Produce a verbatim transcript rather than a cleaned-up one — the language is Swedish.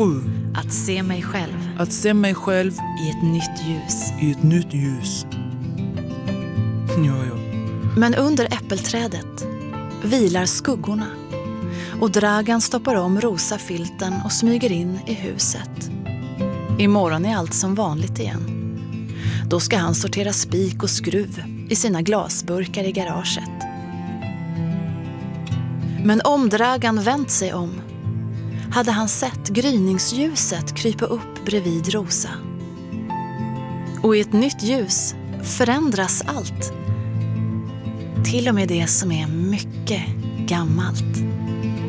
sju. Att se mig själv. Att se mig själv i ett nytt ljus. I ett nytt ljus. Ja, ja. Men under äppelträdet vilar skuggorna. Och Dragan stoppar om rosa filten och smyger in i huset. Imorgon är allt som vanligt igen. Då ska han sortera spik och skruv i sina glasburkar i garaget. Men om Dragan vänt sig om hade han sett gryningsljuset krypa upp bredvid Rosa. Och i ett nytt ljus förändras allt. Till och med det som är mycket gammalt.